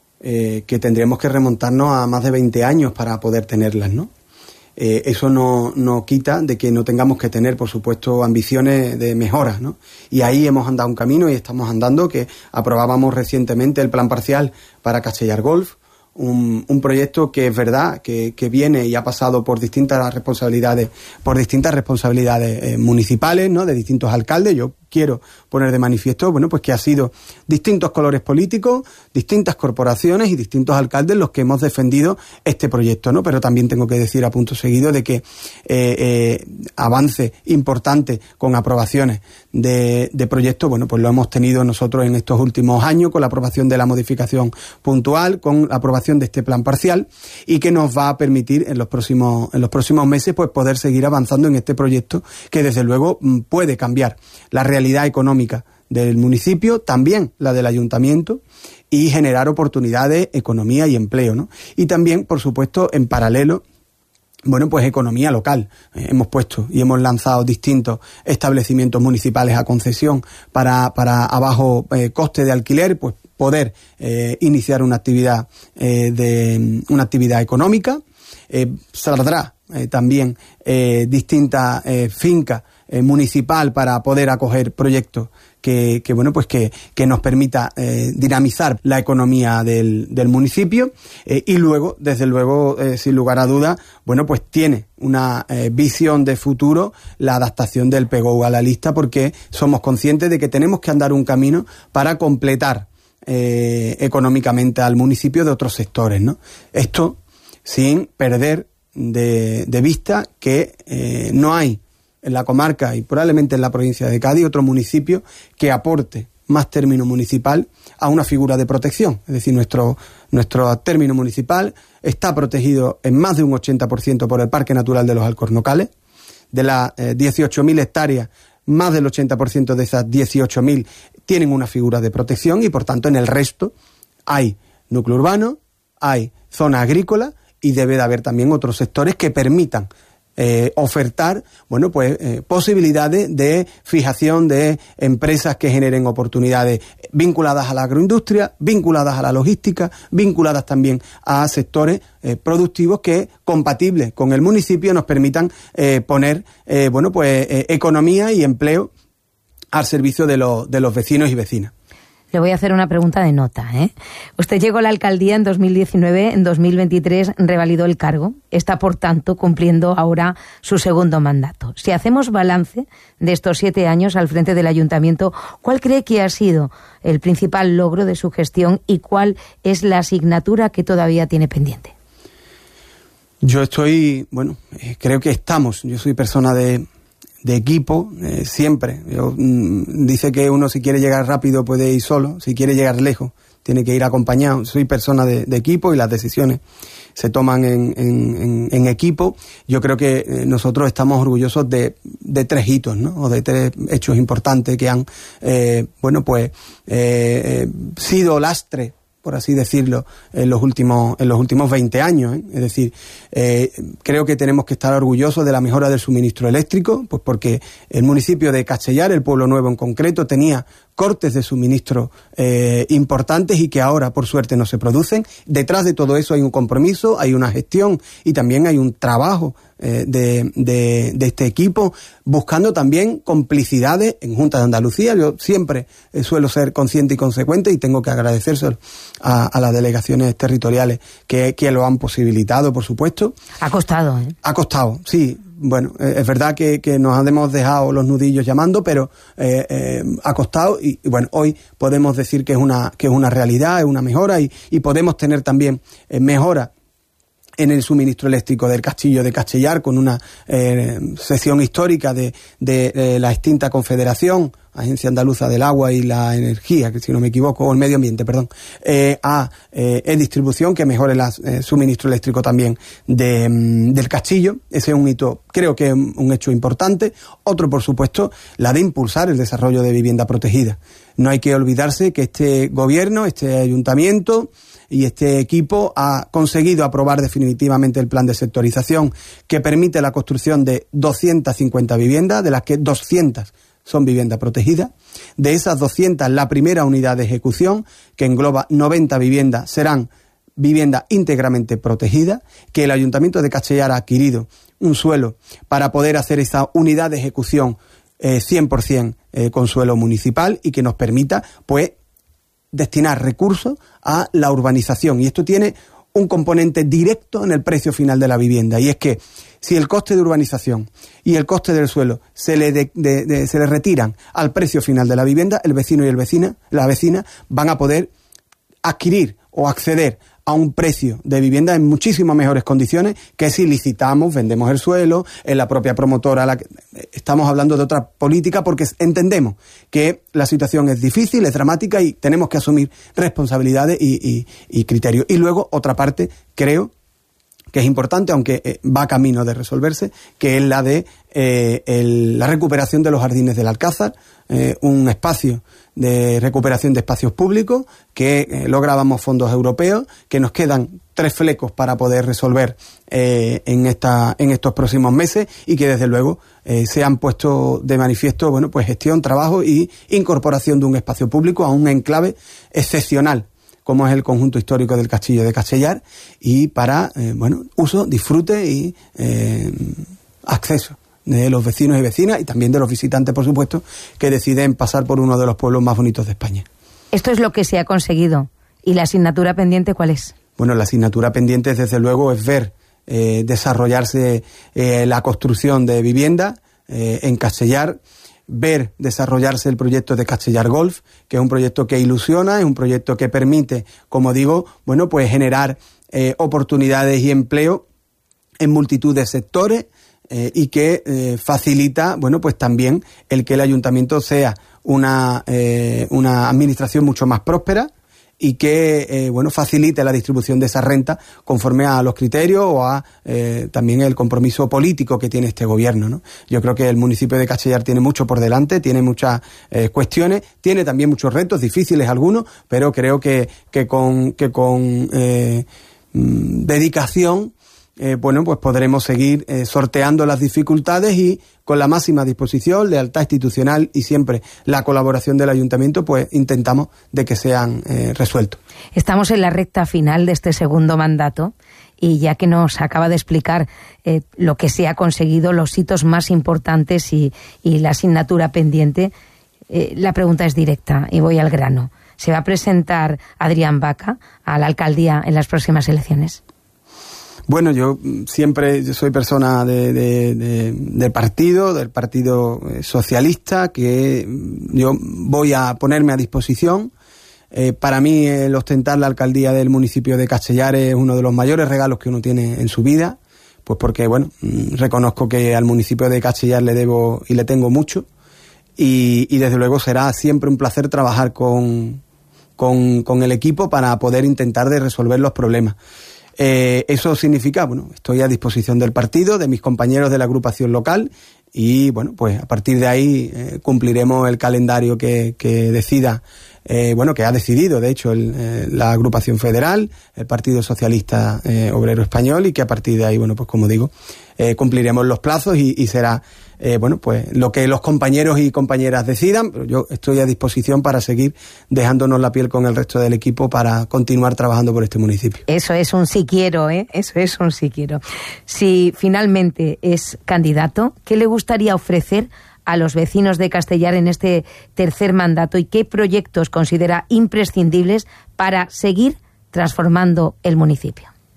S2: eh, que tendríamos que remontarnos a más de veinte años para poder tenerlas, ¿no? Eh, eso no, no quita de que no tengamos que tener, por supuesto, ambiciones de mejoras, ¿no? Y ahí hemos andado un camino y estamos andando, que aprobábamos recientemente el plan parcial para Castellar Golf, un, un proyecto que es verdad, que, que viene y ha pasado por distintas responsabilidades, por distintas responsabilidades eh, municipales, ¿no? De distintos alcaldes. Yo quiero poner de manifiesto, bueno, pues que ha sido distintos colores políticos, distintas corporaciones y distintos alcaldes los que hemos defendido este proyecto, ¿no? Pero también tengo que decir a punto seguido de que eh, eh, avance importante con aprobaciones de, de proyectos, bueno, pues lo hemos tenido nosotros en estos últimos años con la aprobación de la modificación puntual, con la aprobación de este plan parcial, y que nos va a permitir en los próximos, en los próximos meses, pues poder seguir avanzando en este proyecto que desde luego puede cambiar la realidad realidad económica del municipio, también la del ayuntamiento, y generar oportunidades, economía y empleo, ¿no? Y también, por supuesto, en paralelo, bueno, pues economía local. Eh, hemos puesto y hemos lanzado distintos establecimientos municipales a concesión para, para a bajo eh, coste de alquiler, pues poder eh, iniciar una actividad eh, de una actividad económica. Eh, saldrá eh, también eh, distintas eh, fincas Eh, municipal para poder acoger proyectos que, que bueno, pues que, que nos permita eh, dinamizar la economía del, del municipio, eh, y luego, desde luego, eh, sin lugar a dudas, bueno, pues tiene una eh, visión de futuro la adaptación del P G O a la lista, porque somos conscientes de que tenemos que andar un camino para completar eh, económicamente al municipio de otros sectores, ¿no? Esto sin perder de, de vista que eh, no hay en la comarca y probablemente en la provincia de Cádiz otro municipio que aporte más término municipal a una figura de protección. Es decir, nuestro, nuestro término municipal está protegido en más de un ochenta por ciento por el Parque Natural de los Alcornocales. De las eh, dieciocho mil hectáreas, más del ochenta por ciento de esas dieciocho mil tienen una figura de protección, y por tanto en el resto hay núcleo urbano, hay zona agrícola, y debe de haber también otros sectores que permitan Eh, ofertar, bueno, pues eh, posibilidades de fijación de empresas que generen oportunidades vinculadas a la agroindustria, vinculadas a la logística, vinculadas también a sectores eh, productivos que, compatibles con el municipio, nos permitan eh, poner, eh, bueno, pues eh, economía y empleo al servicio de, lo, de los vecinos y vecinas.
S1: Le voy a hacer una pregunta de nota, ¿eh? Usted llegó a la alcaldía en dos mil diecinueve, en dos mil veintitrés revalidó el cargo. Está, por tanto, cumpliendo ahora su segundo mandato. Si hacemos balance de estos siete años al frente del ayuntamiento, ¿cuál cree que ha sido el principal logro de su gestión y cuál es la asignatura que todavía tiene pendiente?
S2: Yo estoy, bueno, eh, creo que estamos. Yo soy persona de... de equipo, eh, siempre. Yo, mm, dice que uno, si quiere llegar rápido, puede ir solo, si quiere llegar lejos, tiene que ir acompañado. Soy persona de, de equipo, y las decisiones se toman en, en, en, en equipo. Yo creo que eh, nosotros estamos orgullosos de, de tres hitos, ¿no? O de tres hechos importantes que han, eh, bueno, pues, eh, eh, sido lastre, por así decirlo, en los últimos en los últimos veinte años, ¿eh? Es decir, eh, creo que tenemos que estar orgullosos de la mejora del suministro eléctrico, pues porque el municipio de Castellar, el Pueblo Nuevo en concreto, tenía cortes de suministro eh, importantes y que ahora, por suerte, no se producen. Detrás de todo eso hay un compromiso, hay una gestión y también hay un trabajo eh, de, de, de este equipo, buscando también complicidades en Junta de Andalucía. Yo siempre eh, suelo ser consciente y consecuente, y tengo que agradecérselo a, a las delegaciones territoriales que, que lo han posibilitado, por supuesto.
S1: Ha costado, ¿eh?
S2: Ha costado, sí. Bueno, eh, es verdad que, que nos hemos dejado los nudillos llamando, pero eh, eh, ha costado, y, y bueno, hoy podemos decir que es una que es una realidad, es una mejora, y, y podemos tener también eh, mejora en el suministro eléctrico del Castillo de Castellar, con una eh, sección histórica de, de eh, la extinta Confederación, Agencia Andaluza del Agua y la Energía, que si no me equivoco, o el Medio Ambiente, perdón, eh, a eh, en distribución, que mejore el eh, suministro eléctrico también de, mm, del Castillo. Ese es un hito, creo que es un hecho importante. Otro, por supuesto, la de impulsar el desarrollo de vivienda protegida. No hay que olvidarse que este gobierno, este ayuntamiento y este equipo ha conseguido aprobar definitivamente el plan de sectorización que permite la construcción de doscientas cincuenta viviendas, de las que doscientas son viviendas protegidas. De esas doscientas, la primera unidad de ejecución, que engloba noventa viviendas, serán viviendas íntegramente protegidas, que el Ayuntamiento de Castellar ha adquirido un suelo para poder hacer esa unidad de ejecución eh, cien por ciento eh, con suelo municipal y que nos permita, pues, destinar recursos a la urbanización. Y esto tiene un componente directo en el precio final de la vivienda, y es que si el coste de urbanización y el coste del suelo se le, de, de, de, se le retiran al precio final de la vivienda, el vecino y el vecina, la vecina van a poder adquirir o acceder a un precio de vivienda en muchísimas mejores condiciones que si licitamos, vendemos el suelo, en la propia promotora. La que, estamos hablando de otra política porque entendemos que la situación es difícil, es dramática y tenemos que asumir responsabilidades y, y, y criterios. Y luego, otra parte, creo que es importante, aunque eh, va camino de resolverse, que es la de eh, el, la recuperación de los jardines del Alcázar, eh, un espacio de recuperación de espacios públicos, que eh, lográbamos fondos europeos, que nos quedan tres flecos para poder resolver eh, en esta en estos próximos meses y que desde luego eh, se han puesto de manifiesto, bueno, pues gestión, trabajo y incorporación de un espacio público a un enclave excepcional como es el conjunto histórico del Castillo de Castellar, y para, eh, bueno, uso, disfrute y eh, acceso de los vecinos y vecinas y también de los visitantes, por supuesto, que deciden pasar por uno de los pueblos más bonitos de España.
S1: Esto es lo que se ha conseguido. ¿Y la asignatura pendiente cuál es? Bueno, la asignatura pendiente, desde luego, es ver eh, desarrollarse eh, la construcción de vivienda eh, en Castellar, ver desarrollarse el proyecto de Castellar Golf, que es un proyecto que ilusiona, es un proyecto que permite, como digo, bueno, pues generar eh, oportunidades y empleo en multitud de sectores eh, y que eh, facilita, bueno, pues también el que el ayuntamiento sea una, eh, una administración mucho más próspera y que, eh, bueno, facilite la distribución de esa renta conforme a los criterios o a eh, también el compromiso político que tiene este gobierno, ¿no? Yo creo que el municipio de Castellar tiene mucho por delante, tiene muchas eh, cuestiones, tiene también muchos retos, difíciles algunos, pero creo que, que con, que con eh, dedicación, Eh, bueno, pues podremos seguir eh, sorteando las dificultades y con la máxima disposición, lealtad institucional y siempre la colaboración del ayuntamiento, pues intentamos de que sean eh, resueltos. Estamos en la recta final de este segundo mandato y ya que nos acaba de explicar eh, lo que se ha conseguido, los hitos más importantes y, y la asignatura pendiente, eh, la pregunta es directa y voy al grano. ¿Se va a presentar Adrián Baca a la alcaldía en las próximas elecciones? Bueno, yo siempre yo soy persona de, de, de, de partido, del Partido Socialista, que yo voy a ponerme a disposición. Eh, para mí el ostentar la alcaldía del municipio de Castellar es uno de los mayores regalos que uno tiene en su vida, pues porque, bueno, reconozco que al municipio de Castellar le debo y le tengo mucho y, y desde luego será siempre un placer trabajar con, con, con el equipo para poder intentar de resolver los problemas. Eh, eso significa, bueno, estoy a disposición del partido, de mis compañeros de la agrupación local y, bueno, pues a partir de ahí eh, cumpliremos el calendario que, que decida, eh, bueno, que ha decidido, de hecho, el, eh, la agrupación federal, el Partido Socialista eh, Obrero Español y que a partir de ahí, bueno, pues como digo, eh, cumpliremos los plazos y, y será, eh, bueno, pues lo que los compañeros y compañeras decidan, pero yo estoy a disposición para seguir dejándonos la piel con el resto del equipo para continuar trabajando por este municipio. Eso es un sí quiero, ¿eh? Eso es un sí quiero. Si finalmente es candidato, ¿qué le gustaría ofrecer a los vecinos de Castellar en este tercer mandato y qué proyectos considera imprescindibles para seguir transformando el municipio?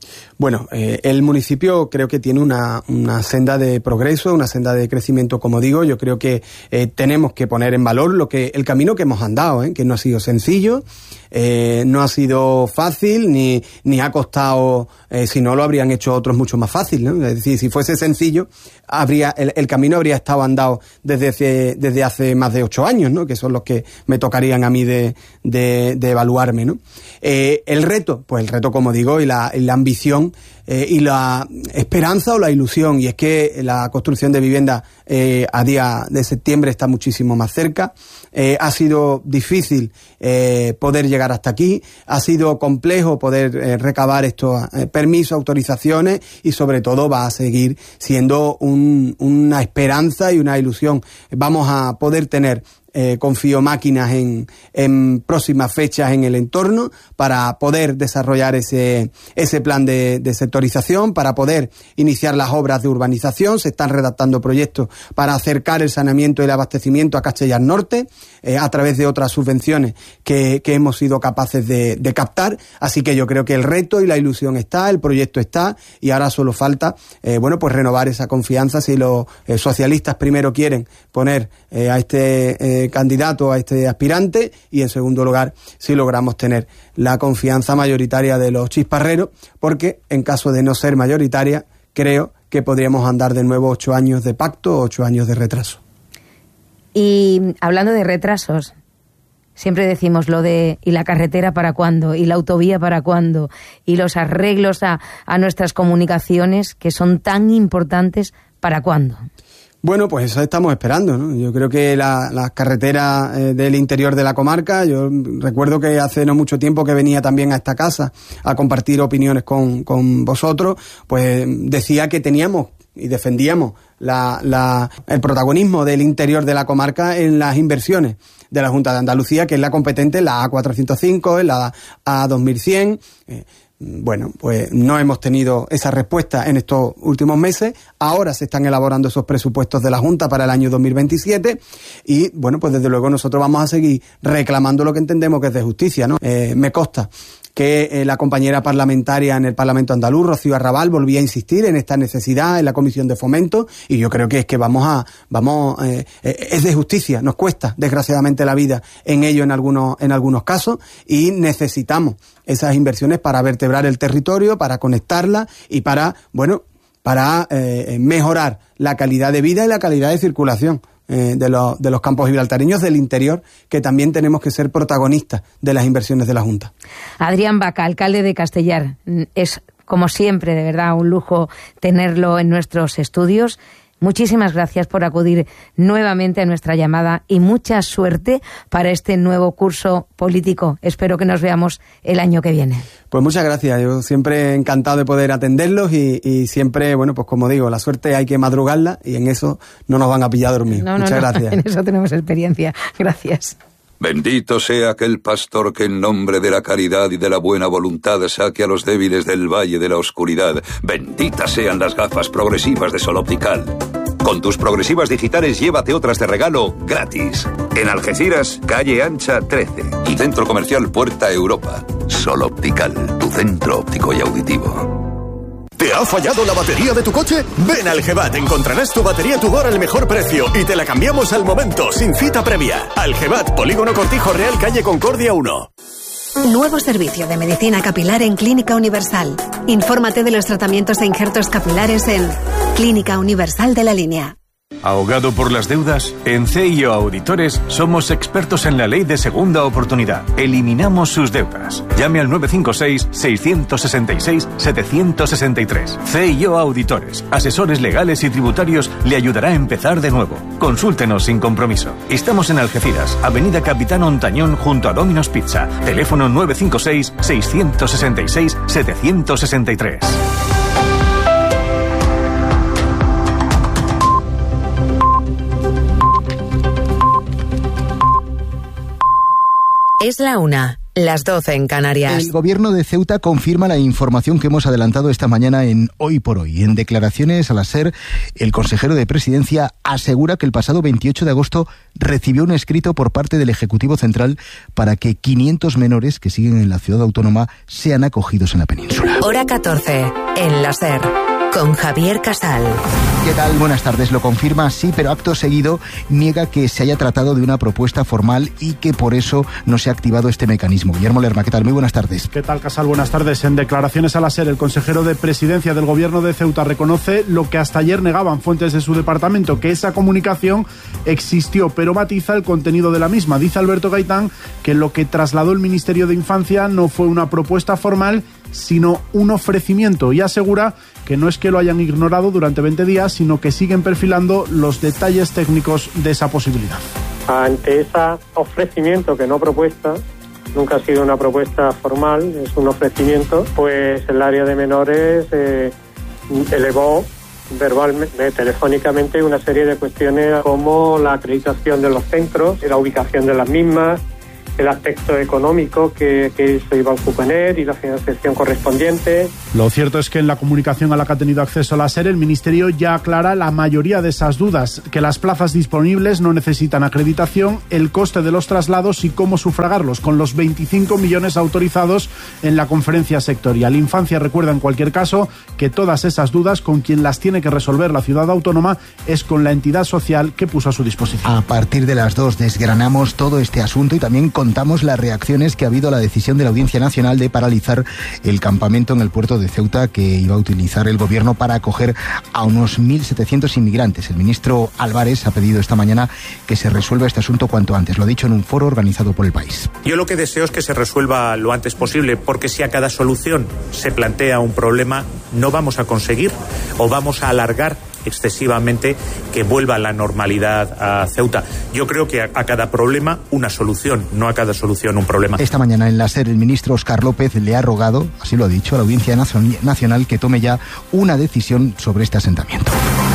S2: Bueno, eh, el municipio creo que tiene una, una senda de progreso, una senda de crecimiento, como digo. Yo creo que eh, tenemos que poner en valor lo que el camino que hemos andado, ¿eh? Que no ha sido sencillo, eh, no ha sido fácil, ni, ni ha costado, eh, si no lo habrían hecho otros mucho más fácil, ¿no? Es decir, si fuese sencillo, habría el, el camino habría estado andado desde hace, desde hace más de ocho años, ¿no? Que son los que me tocarían a mí de, de, de evaluarme, ¿no? Eh, el reto, pues el reto, como digo, y la, y la ambición eh, y la esperanza o la ilusión, y es que la construcción de vivienda eh, a día de septiembre está muchísimo más cerca. Eh, ha sido difícil eh, poder llegar hasta aquí, ha sido complejo poder eh, recabar estos eh, permisos, autorizaciones, y sobre todo va a seguir siendo un, una esperanza y una ilusión. Vamos a poder tener Eh, confío máquinas en, en próximas fechas en el entorno para poder desarrollar ese, ese plan de, de sectorización, para poder iniciar las obras de urbanización. Se están redactando proyectos para acercar el saneamiento y el abastecimiento a Castellar Norte eh, a través de otras subvenciones que, que hemos sido capaces de, de captar. Así que yo creo que el reto y la ilusión está, el proyecto está, y ahora solo falta eh, bueno, pues renovar esa confianza. Si los eh, socialistas primero quieren poner eh, a este eh, candidato, a este aspirante, y en segundo lugar si logramos tener la confianza mayoritaria de los chisparreros, porque en caso de no ser mayoritaria creo que podríamos andar de nuevo ocho años de pacto, ocho años de retraso.
S1: Y hablando de retrasos, siempre decimos lo de ¿y la carretera para cuándo? ¿Y la autovía para cuándo? Y los arreglos a, a nuestras comunicaciones, que son tan importantes, ¿para cuándo?
S2: Bueno, pues eso estamos esperando, ¿no? Yo creo que las la carreteras eh, del interior de la comarca, yo recuerdo que hace no mucho tiempo que venía también a esta casa a compartir opiniones con, con vosotros, pues decía que teníamos y defendíamos la, la, el protagonismo del interior de la comarca en las inversiones de la Junta de Andalucía, que es la competente en la A cuatrocientos cinco, en la A dos mil cien. Eh, Bueno, pues no hemos tenido esa respuesta en estos últimos meses. Ahora se están elaborando esos presupuestos de la Junta para el año dos mil veintisiete y, bueno, pues desde luego nosotros vamos a seguir reclamando lo que entendemos que es de justicia, ¿no? Eh, me consta que eh, la compañera parlamentaria en el Parlamento andaluz, Rocío Arrabal, volvía a insistir en esta necesidad en la Comisión de Fomento, y yo creo que es que vamos a, vamos, eh, eh, es de justicia, nos cuesta desgraciadamente la vida en ello en algunos, en algunos casos, y necesitamos esas inversiones para vertebrar el territorio, para conectarla y para, bueno, para eh, mejorar la calidad de vida y la calidad de circulación eh, de, los, de los campos gibraltareños del interior, que también tenemos que ser protagonistas de las inversiones de la Junta.
S1: Adrián Baca, alcalde de Castellar, es como siempre, de verdad, un lujo tenerlo en nuestros estudios. Muchísimas gracias por acudir nuevamente a nuestra llamada y mucha suerte para este nuevo curso político. Espero que nos veamos el año que viene.
S2: Pues muchas gracias. Yo siempre encantado de poder atenderlos y, y siempre, bueno, pues como digo, la suerte hay que madrugarla y en eso no nos van a pillar dormir.
S1: No,
S2: muchas
S1: no, no,
S2: gracias.
S1: En eso tenemos experiencia. Gracias.
S4: Bendito sea aquel pastor que en nombre de la caridad y de la buena voluntad saque a los débiles del valle de la oscuridad. Benditas sean las gafas progresivas de Sol Optical. Con tus progresivas digitales llévate otras de regalo gratis. En Algeciras, calle Ancha trece y Centro Comercial Puerta Europa. Sol Optical, tu centro óptico y auditivo.
S13: ¿Te ha fallado la batería de tu coche? Ven al Gebat, encontrarás tu batería Tudor al mejor precio y te la cambiamos al momento, sin cita previa. Al Gebat, Polígono Cortijo Real, calle Concordia uno.
S10: Nuevo servicio de medicina capilar en Clínica Universal. Infórmate de los tratamientos e injertos capilares en Clínica Universal de la Línea.
S5: ¿Ahogado por las deudas? En C I O Auditores somos expertos en la ley de segunda oportunidad. Eliminamos sus deudas. Llame al nueve cinco seis, seis seis seis, siete seis tres. C I O Auditores, asesores legales y tributarios, le ayudará a empezar de nuevo. Consúltenos sin compromiso. Estamos en Algeciras, Avenida Capitán Ontañón junto a Domino's Pizza. Teléfono nueve cinco seis, seis seis seis, siete seis tres.
S14: Es la una. las doce en Canarias.
S6: El gobierno de Ceuta confirma la información que hemos adelantado esta mañana en Hoy por Hoy. En declaraciones a la SER, el consejero de Presidencia asegura que el pasado veintiocho de agosto recibió un escrito por parte del Ejecutivo Central para que quinientos menores que siguen en la ciudad autónoma sean acogidos en la península.
S14: Hora catorce, en la SER, con Javier Casal.
S6: ¿Qué tal? Buenas tardes. Lo confirma, sí, pero acto seguido niega que se haya tratado de una propuesta formal y que por eso no se ha activado este mecanismo. Guillermo Lerma, ¿qué tal? Muy buenas tardes.
S7: ¿Qué tal, Casal? Buenas tardes. En declaraciones a la SER, el consejero de Presidencia del Gobierno de Ceuta reconoce lo que hasta ayer negaban fuentes de su departamento, que esa comunicación existió, pero matiza el contenido de la misma. Dice Alberto Gaitán que lo que trasladó el Ministerio de Infancia no fue una propuesta formal, sino un ofrecimiento, y asegura que no es que lo hayan ignorado durante veinte días, sino que siguen perfilando los detalles técnicos de esa posibilidad.
S8: Ante ese ofrecimiento, que no propuesta, nunca ha sido una propuesta formal, es un ofrecimiento, pues el área de menores eh, elevó verbalmente, telefónicamente, una serie de cuestiones como la acreditación de los centros, la ubicación de las mismas, el aspecto económico que, que se iba a suponer y la financiación correspondiente.
S7: Lo cierto es que en la comunicación a la que ha tenido acceso la SER, el Ministerio ya aclara la mayoría de esas dudas, que las plazas disponibles no necesitan acreditación, el coste de los traslados y cómo sufragarlos, con los veinticinco millones autorizados en la conferencia sectorial. Infancia recuerda en cualquier caso que todas esas dudas, con quien las tiene que resolver la ciudad autónoma, es con la entidad social que puso a su disposición.
S6: A partir de las dos desgranamos todo este asunto y también contamos las reacciones que ha habido a la decisión de la Audiencia Nacional de paralizar el campamento en el puerto de Ceuta que iba a utilizar el gobierno para acoger a unos mil setecientos inmigrantes. El ministro Álvarez ha pedido esta mañana que se resuelva este asunto cuanto antes. Lo ha dicho en un foro organizado por El País.
S24: Yo lo que deseo es que se resuelva lo antes posible, porque si a cada solución se plantea un problema, no vamos a conseguir o vamos a alargar excesivamente que vuelva a la normalidad a Ceuta. Yo creo que a, a cada problema una solución, no a cada solución un problema.
S6: Esta mañana en la SER el ministro Óscar López le ha rogado, así lo ha dicho, a la Audiencia Nacional que tome ya una decisión sobre este asentamiento.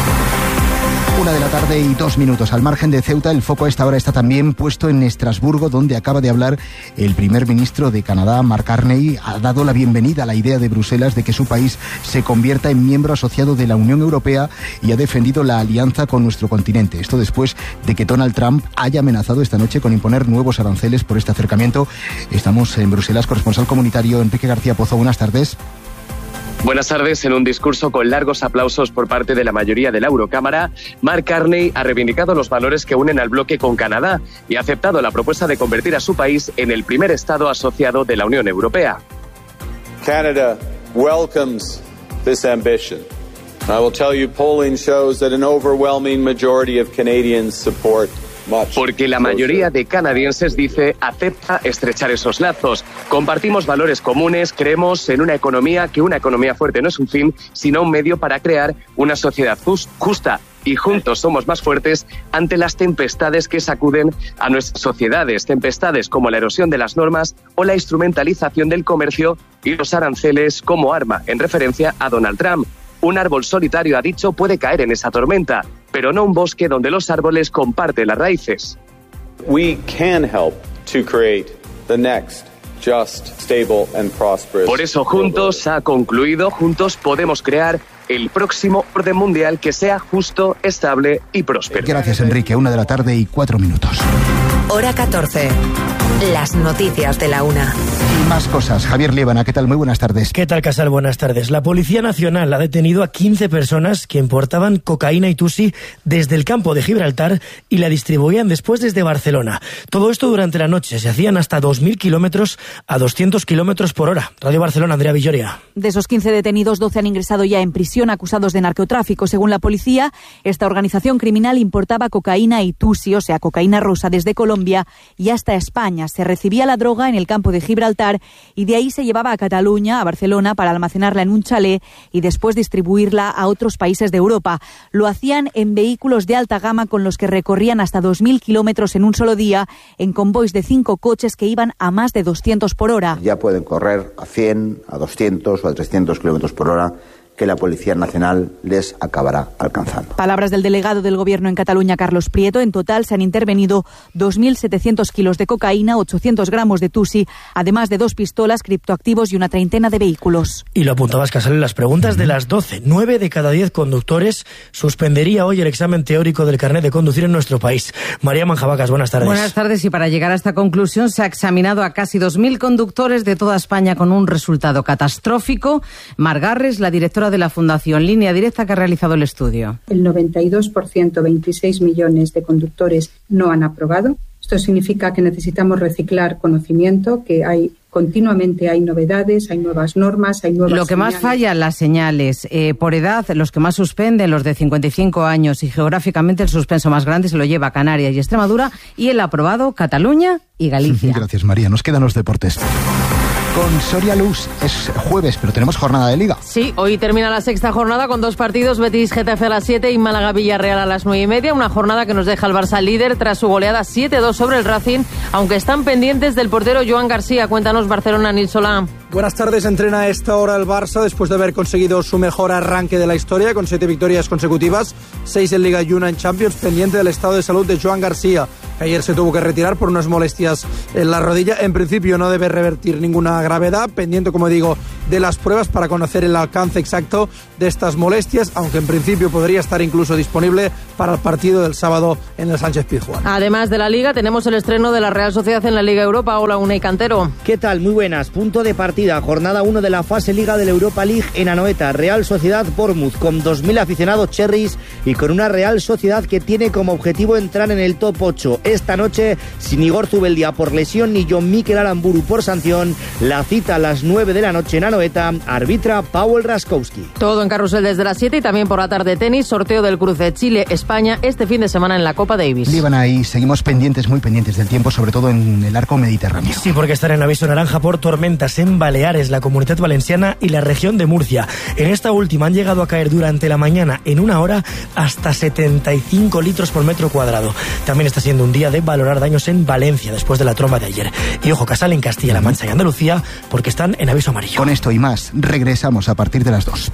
S6: Una de la tarde y dos minutos. Al margen de Ceuta, el foco a esta hora está también puesto en Estrasburgo, donde acaba de hablar el primer ministro de Canadá, Mark Carney. Ha dado la bienvenida a la idea de Bruselas de que su país se convierta en miembro asociado de la Unión Europea y ha defendido la alianza con nuestro continente. Esto después de que Donald Trump haya amenazado esta noche con imponer nuevos aranceles por este acercamiento. Estamos en Bruselas. Corresponsal comunitario Enrique García Pozo, buenas tardes.
S25: Buenas tardes. En un discurso con largos aplausos por parte de la mayoría de la Eurocámara, Mark Carney ha reivindicado los valores que unen al bloque con Canadá y ha aceptado la propuesta de convertir a su país en el primer Estado asociado de la Unión Europea.
S26: Canada welcomes this ambition. I will tell you, polling shows that an overwhelming majority of Canadians support.
S25: Porque la mayoría de canadienses, dice, acepta estrechar esos lazos. Compartimos valores comunes, creemos en una economía, que una economía fuerte no es un fin, sino un medio para crear una sociedad justa. Y juntos somos más fuertes ante las tempestades que sacuden a nuestras sociedades. Tempestades como la erosión de las normas o la instrumentalización del comercio y los aranceles como arma, en referencia a Donald Trump. Un árbol solitario, ha dicho, puede caer en esa tormenta, pero no un bosque donde los árboles comparten las raíces.
S26: We can help to create the next just, stable and prosperous.
S25: Por eso, juntos, ha concluido, juntos podemos crear el próximo orden mundial que sea justo, estable y próspero.
S6: Gracias, Enrique. Una de la tarde y cuatro minutos.
S14: Hora catorce. Las noticias de la una.
S6: Y más cosas. Javier Liébana, ¿qué tal? Muy buenas tardes.
S27: ¿Qué tal, Casal? Buenas tardes. La Policía Nacional ha detenido a quince personas que importaban cocaína y tusi desde el campo de Gibraltar y la distribuían después desde Barcelona. Todo esto durante la noche. Se hacían hasta dos mil kilómetros a doscientos kilómetros por hora. Radio Barcelona, Andrea Villoria.
S28: De esos quince detenidos, doce han ingresado ya en prisión acusados de narcotráfico. Según la policía, esta organización criminal importaba cocaína y tusi, o sea, cocaína rosa, desde Colombia y hasta España. Se recibía la droga en el campo de Gibraltar y de ahí se llevaba a Cataluña, a Barcelona, para almacenarla en un chalet y después distribuirla a otros países de Europa. Lo hacían en vehículos de alta gama con los que recorrían hasta dos mil kilómetros en un solo día, en convoys de cinco coches que iban a más de doscientos por hora.
S29: Ya pueden correr a cien, a doscientos o a trescientos kilómetros por hora
S3: que la Policía Nacional les acabará alcanzando.
S28: Palabras del delegado del Gobierno en Cataluña, Carlos Prieto. En total se han intervenido dos mil setecientos kilos de cocaína, ochocientos gramos de tusi, además de dos pistolas, criptoactivos y una treintena de vehículos.
S27: Y lo apuntabas, Casal, en las preguntas de las doce. Nueve de cada diez conductores suspendería hoy el examen teórico del carnet de conducir en nuestro país. María Manjabacas, buenas tardes.
S9: Buenas tardes, y para llegar a esta conclusión se ha examinado a casi dos mil conductores de toda España con un resultado catastrófico. Mar Garres, la directora de la Fundación Línea Directa, que ha realizado el estudio.
S11: El noventa y dos por ciento, veintiséis millones de conductores no han aprobado. Esto significa que necesitamos reciclar conocimiento, que hay continuamente hay novedades, hay nuevas normas, hay nuevas
S9: Lo que
S11: señales.
S9: más falla, las señales. Eh, por edad, los que más suspenden, los de cincuenta y cinco años, y geográficamente el suspenso más grande se lo lleva Canarias y Extremadura, y el aprobado Cataluña y Galicia.
S6: Gracias, María. Nos quedan los deportes. Con Soria Luz es jueves, pero tenemos jornada de Liga.
S12: Sí, hoy termina la sexta jornada con dos partidos, Betis Getafe a las siete y Málaga Villarreal a las nueve y media. Una jornada que nos deja al Barça líder tras su goleada siete dos sobre el Racing, aunque están pendientes del portero Joan García. Cuéntanos, Barcelona, Nil Solá.
S15: Buenas tardes. Entrena a esta hora el Barça después de haber conseguido su mejor arranque de la historia con siete victorias consecutivas, seis en Liga y una en Champions, pendiente del estado de salud de Joan García, que ayer se tuvo que retirar por unas molestias en la rodilla. En principio no debe revertir ninguna gravedad, pendiente, como digo, de las pruebas para conocer el alcance exacto de estas molestias, aunque en principio podría estar incluso disponible para el partido del sábado en el Sánchez Pizjuán.
S12: Además de la Liga, tenemos el estreno de la Real Sociedad en la Liga Europa. Hola, Unai Cantero.
S18: ¿Qué tal? Muy buenas. Punto de partida, jornada uno de la fase Liga de la Europa League en Anoeta. Real Sociedad Bournemouth con dos mil aficionados cherries y con una Real Sociedad que tiene como objetivo entrar en el top ocho. Esta noche, sin Igor Zubeldia por lesión ni John Mikel Aramburu por sanción, la cita a las nueve de la noche en Anoeta, arbitra Paweł Raskowski.
S12: Todo en carrusel desde las siete y también por la tarde tenis, sorteo del cruce Chile-España este fin de semana en la Copa Davis.
S6: Líbana, y seguimos pendientes, muy pendientes del tiempo, sobre todo en el arco mediterráneo.
S27: Sí, porque están en aviso naranja por tormentas en Baleares, la Comunidad Valenciana y la región de Murcia. En esta última han llegado a caer durante la mañana, en una hora, hasta setenta y cinco litros por metro cuadrado. También está siendo un día de valorar daños en Valencia después de la tromba de ayer. Y ojo, Casal, en Castilla-La Mancha y Andalucía, porque están en aviso amarillo.
S6: Con esto y más, regresamos a partir de las dos.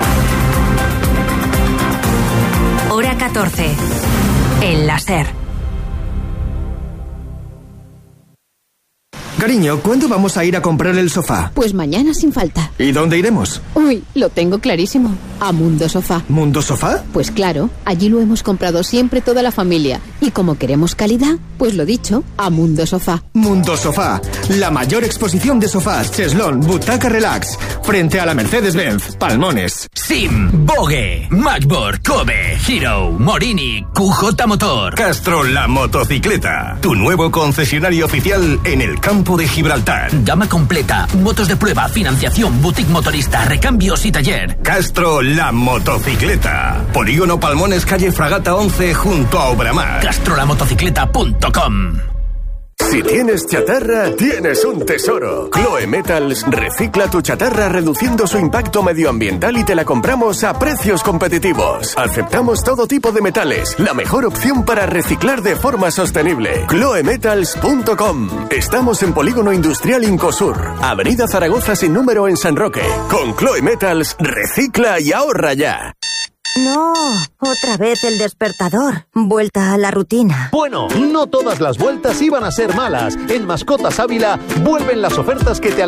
S14: Hora catorce. El láser.
S19: Cariño, ¿cuándo vamos a ir a comprar el sofá?
S20: Pues mañana sin falta.
S19: ¿Y dónde iremos?
S20: Uy, lo tengo clarísimo. A Mundo Sofá.
S19: ¿Mundo Sofá?
S20: Pues claro, allí lo hemos comprado siempre toda la familia. Y como queremos calidad, pues lo dicho, a Mundo Sofá.
S19: Mundo Sofá, la mayor exposición de sofás, cheslón, butaca relax, frente a la Mercedes-Benz, Palmones.
S22: Sim, Bogue, Matchboard, Kobe, Hero, Morini, Q J Motor.
S29: Castro La Motocicleta, tu nuevo concesionario oficial en el campo de Gibraltar.
S22: Gama completa, motos de prueba, financiación, boutique motorista, recambios y taller.
S29: Castro La Motocicleta, Polígono Palmones, calle Fragata once, junto a Obramar.
S22: Castro La Motocicleta punto com.
S13: Si tienes chatarra, tienes un tesoro. Chloe Metals recicla tu chatarra reduciendo su impacto medioambiental y te la compramos a precios competitivos. Aceptamos todo tipo de metales, la mejor opción para reciclar de forma sostenible. Chloe Metals punto com. Estamos en Polígono Industrial Incosur, Avenida Zaragoza sin número en San Roque. Con Chloe Metals, recicla y ahorra ya.
S30: No, otra vez el despertador. Vuelta a la rutina.
S31: Bueno, no todas las vueltas iban a ser malas. En Mascotas Ávila vuelven las ofertas que te